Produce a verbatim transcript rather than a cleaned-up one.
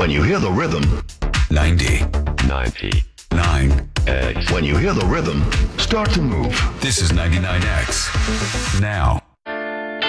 When you hear the rhythm, ninety. ninety-nine X. when you hear the rhythm, start to move. This is ninety-nine X. Now.